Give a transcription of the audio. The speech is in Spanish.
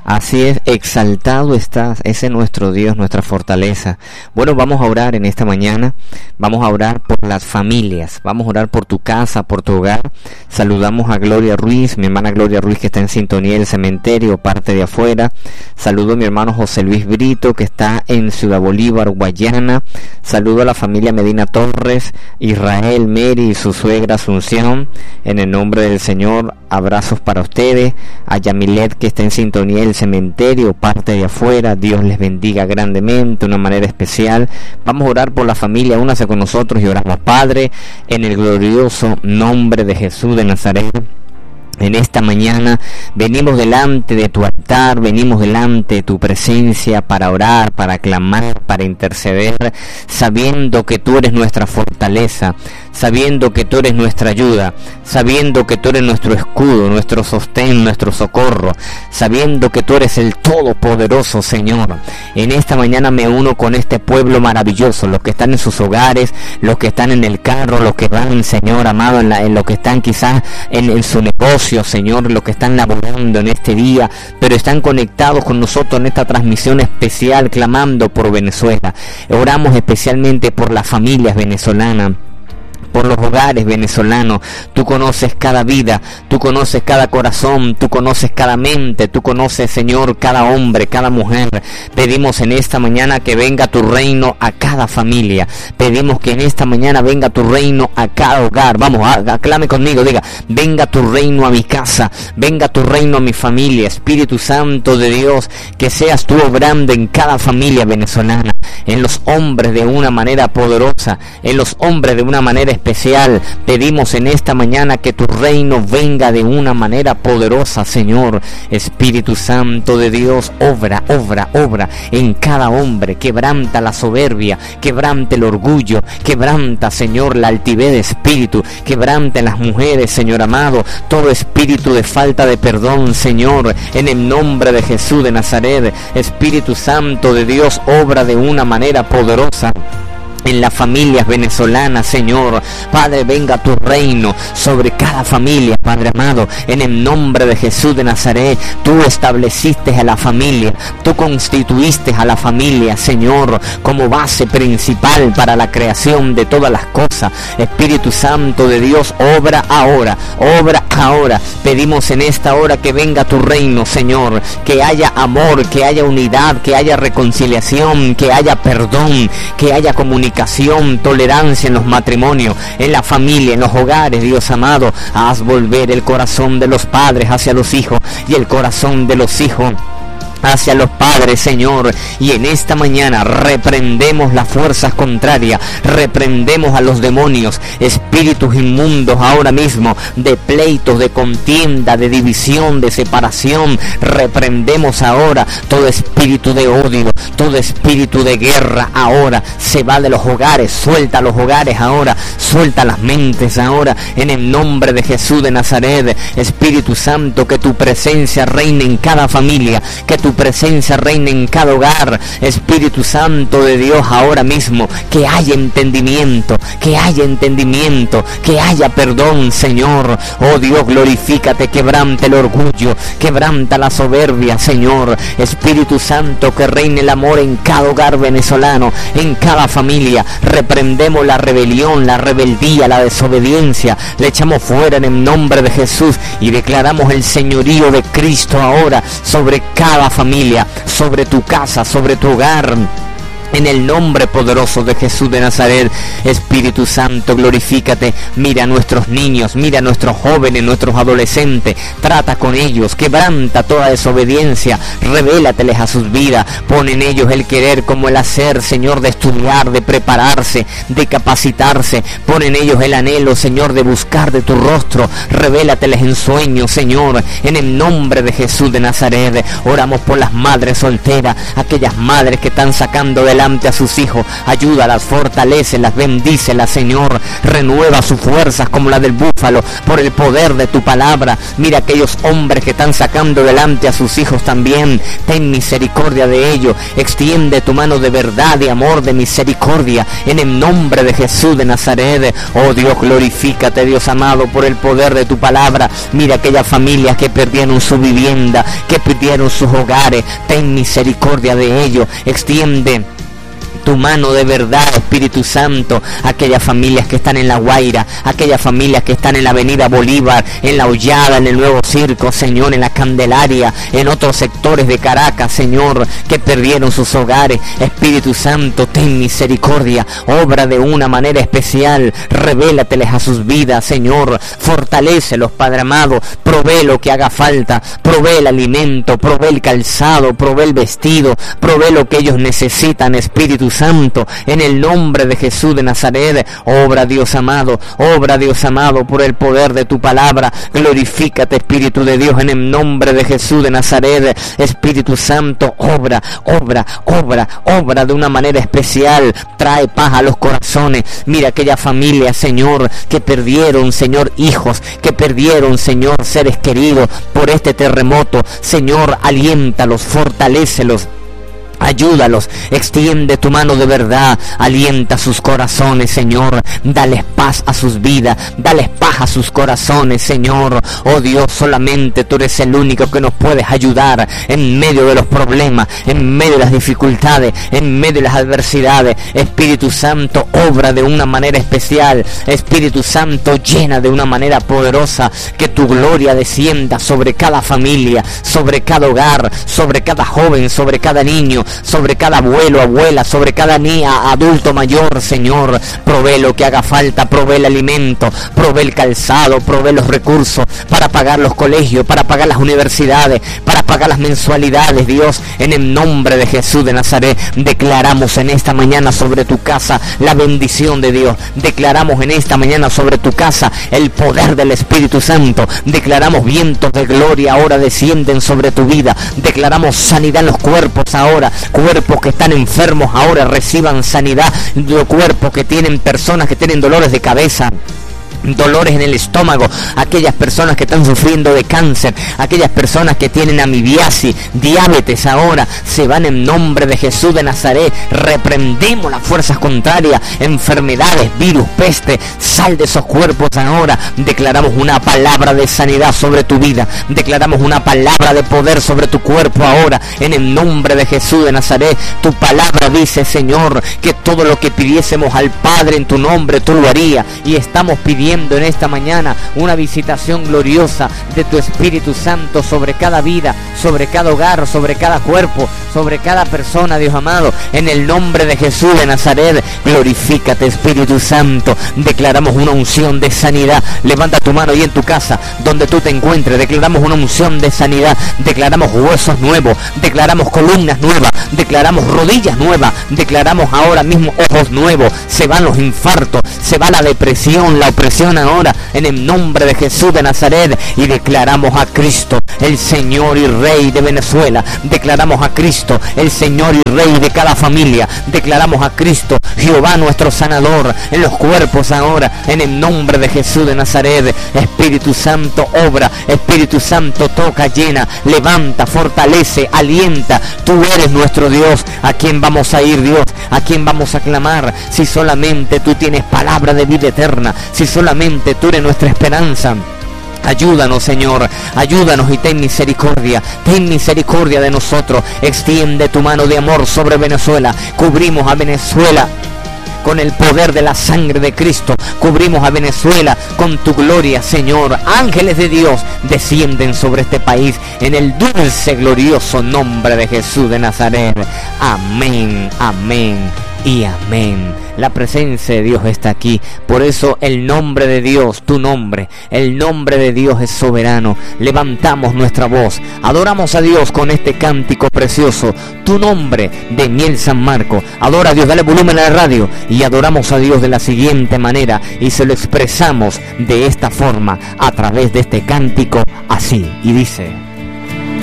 Así es, exaltado estás, ese es nuestro Dios, nuestra fortaleza. Bueno, vamos a orar en esta mañana, vamos a orar por las familias, vamos a orar por tu casa, por tu hogar. Saludamos a Gloria Ruiz, mi hermana Gloria Ruiz, que está en sintonía del cementerio, parte de afuera. Saludo a mi hermano José Luis Brito, que está en Ciudad Bolívar, Guayana. Saludo a la familia Medina Torres, Israel, Mary y su suegra Asunción. En el nombre del Señor, abrazos para ustedes. A Yamilet, que está en sintonía del cementerio, parte de afuera. Dios les bendiga grandemente, de una manera especial. Vamos a orar por la familia, únase con nosotros y oramos. Padre, en el glorioso nombre de Jesús de Nazaret, en esta mañana venimos delante de tu altar, venimos delante de tu presencia para orar, para clamar, para interceder, sabiendo que tú eres nuestra fortaleza, sabiendo que tú eres nuestra ayuda, sabiendo que tú eres nuestro escudo, nuestro sostén, nuestro socorro, sabiendo que tú eres el Todopoderoso, Señor. En esta mañana me uno con este pueblo maravilloso, los que están en sus hogares, los que están en el carro, los que van, Señor amado, en los que están quizás en su negocio, Señor, los que están laborando en este día, pero están conectados con nosotros en esta transmisión especial, clamando por Venezuela. Oramos especialmente por las familias venezolanas, por los hogares venezolanos. Tú conoces cada vida, tú conoces cada corazón, tú conoces cada mente, tú conoces, Señor, cada hombre, cada mujer. Pedimos en esta mañana que venga tu reino a cada familia. Pedimos que en esta mañana venga tu reino a cada hogar. Vamos, aclame conmigo, diga: venga tu reino a mi casa, venga tu reino a mi familia. Espíritu Santo de Dios, que seas tú obrando en cada familia venezolana, en los hombres de una manera poderosa, en los hombres de una manera especial. Pedimos en esta mañana que tu reino venga de una manera poderosa, Señor. Espíritu Santo de Dios, obra en cada hombre. Quebranta la soberbia, quebranta el orgullo, quebranta, Señor, la altivez de espíritu, quebranta en las mujeres, Señor amado, todo espíritu de falta de perdón, Señor, en el nombre de Jesús de Nazaret. Espíritu Santo de Dios, obra de una manera poderosa en las familias venezolanas, Señor. Padre, venga tu reino sobre cada familia, Padre amado, en el nombre de Jesús de Nazaret. Tú estableciste a la familia, tú constituiste a la familia, Señor, como base principal para la creación de todas las cosas. Espíritu Santo de Dios, obra ahora. Pedimos en esta hora que venga tu reino, Señor, que haya amor, que haya unidad, que haya reconciliación, que haya perdón, que haya comunicación, tolerancia en los matrimonios, en la familia, en los hogares. Dios amado, haz volver el corazón de los padres hacia los hijos y el corazón de los hijos hacia los padres, Señor. Y en esta mañana reprendemos las fuerzas contrarias, reprendemos a los demonios, espíritus inmundos ahora mismo, de pleitos, de contienda, de división, de separación. Reprendemos ahora todo espíritu de odio, todo espíritu de guerra. Ahora se va de los hogares, suelta los hogares ahora, suelta las mentes ahora, en el nombre de Jesús de Nazaret. Espíritu Santo, que tu presencia reine en cada familia, que tu presencia reina en cada hogar. Espíritu Santo de Dios, ahora mismo que haya entendimiento, que haya perdón, Señor. Oh Dios, glorifícate, quebrante el orgullo, quebranta la soberbia, Señor. Espíritu Santo, que reine el amor en cada hogar venezolano, en cada familia. Reprendemos la rebelión, la rebeldía, la desobediencia, le echamos fuera en el nombre de Jesús y declaramos el señorío de Cristo ahora sobre cada familia, sobre tu casa, sobre tu hogar. En el nombre poderoso de Jesús de Nazaret. Espíritu Santo, glorifícate. Mira a nuestros niños, mira a nuestros jóvenes, nuestros adolescentes. Trata con ellos, quebranta toda desobediencia. Revélateles a sus vidas. Pon en ellos el querer como el hacer, Señor, de estudiar, de prepararse, de capacitarse. Pon en ellos el anhelo, Señor, de buscar de tu rostro. Revélateles en sueños, Señor. En el nombre de Jesús de Nazaret. Oramos por las madres solteras, aquellas madres que están sacando de delante a sus hijos. Ayúdalas, fortalécelas, bendícelas, Señor. Renueva sus fuerzas como la del búfalo por el poder de tu palabra. Mira aquellos hombres que están sacando delante a sus hijos también. Ten misericordia de ellos. Extiende tu mano de verdad, de amor, de misericordia, en el nombre de Jesús de Nazaret. Oh Dios, glorifícate, Dios amado, por el poder de tu palabra. Mira aquellas familias que perdieron su vivienda, que perdieron sus hogares. Ten misericordia de ellos. Extiende tu mano de verdad, Espíritu Santo, aquellas familias que están en La Guaira, aquellas familias que están en la Avenida Bolívar, en La Hollada, en el Nuevo Circo, Señor, en la Candelaria, en otros sectores de Caracas, Señor, que perdieron sus hogares. Espíritu Santo, ten misericordia, obra de una manera especial, revélateles a sus vidas, Señor, fortalécelos, Padre amado, provee lo que haga falta, provee el alimento, provee el calzado, provee el vestido, provee lo que ellos necesitan, Espíritu Santo, en el nombre de Jesús de Nazaret. Obra, Dios amado, por el poder de tu palabra. Glorifícate, Espíritu de Dios, en el nombre de Jesús de Nazaret. Espíritu Santo, obra de una manera especial. Trae paz a los corazones. Mira aquella familia, Señor, que perdieron, Señor, hijos, que perdieron, Señor, seres queridos por este terremoto. Señor, aliéntalos, fortalécelos, ayúdalos, extiende tu mano de verdad, alienta sus corazones, Señor, dales paz a sus vidas, dales paz a sus corazones, Señor. Oh Dios, solamente tú eres el único que nos puedes ayudar en medio de los problemas, en medio de las dificultades, en medio de las adversidades. Espíritu Santo, obra de una manera especial. Espíritu Santo, llena de una manera poderosa, que tu gloria descienda sobre cada familia, sobre cada hogar, sobre cada joven, sobre cada niño, sobre cada abuelo, abuela, sobre cada niña, adulto mayor, Señor. Provee lo que haga falta, provee el alimento, provee el calzado, provee los recursos para pagar los colegios, para pagar las universidades, para pagar las mensualidades, Dios, en el nombre de Jesús de Nazaret. Declaramos en esta mañana sobre tu casa la bendición de Dios. Declaramos en esta mañana sobre tu casa el poder del Espíritu Santo. Declaramos vientos de gloria ahora descienden sobre tu vida. Declaramos sanidad en los cuerpos ahora. Cuerpos que están enfermos ahora reciban sanidad. Cuerpos que tienen personas que tienen dolores de cabeza, dolores en el estómago, aquellas personas que están sufriendo de cáncer, aquellas personas que tienen amibiasis, diabetes, ahora se van en nombre de Jesús de Nazaret. Reprendemos las fuerzas contrarias, enfermedades, virus, peste, sal de esos cuerpos ahora. Declaramos una palabra de sanidad sobre tu vida, declaramos una palabra de poder sobre tu cuerpo ahora, en el nombre de Jesús de Nazaret. Tu palabra dice, Señor, que todo lo que pidiésemos al Padre en tu nombre, tú lo harías, y estamos pidiendo en esta mañana una visitación gloriosa de tu Espíritu Santo sobre cada vida, sobre cada hogar, sobre cada cuerpo, sobre cada persona, Dios amado, en el nombre de Jesús de Nazaret. Glorifícate, Espíritu Santo. Declaramos una unción de sanidad. Levanta tu mano y en tu casa, donde tú te encuentres, declaramos una unción de sanidad. Declaramos huesos nuevos, declaramos columnas nuevas, declaramos rodillas nuevas, declaramos ahora mismo ojos nuevos. Se van los infartos, se va la depresión, la opresión ahora, en el nombre de Jesús de Nazaret. Y declaramos a Cristo, el Señor y Rey de Venezuela. Declaramos a Cristo, el Señor y Rey de cada familia. Declaramos a Cristo, Jehová nuestro sanador, en los cuerpos ahora, en el nombre de Jesús de Nazaret. Espíritu Santo, obra. Espíritu Santo, toca, llena, levanta, fortalece, alienta. Tú eres nuestro Dios. ¿A quién vamos a ir, Dios? ¿A quién vamos a clamar? Si solamente tú tienes palabra de vida eterna, si solamente tú eres nuestra esperanza. Ayúdanos, Señor, ayúdanos y ten misericordia de nosotros. Extiende tu mano de amor sobre Venezuela. Cubrimos a Venezuela con el poder de la sangre de Cristo. Cubrimos a Venezuela con tu gloria, Señor. Ángeles de Dios descienden sobre este país en el dulce, glorioso nombre de Jesús de Nazaret. Amén, amén y amén. La presencia de Dios está aquí. Por eso el nombre de Dios, tu nombre, el nombre de Dios es soberano. Levantamos nuestra voz, adoramos a Dios con este cántico precioso. Tu nombre, de Miel San Marco. Adora a Dios, dale volumen a la radio. Y adoramos a Dios de la siguiente manera, y se lo expresamos de esta forma, a través de este cántico, así. Y dice...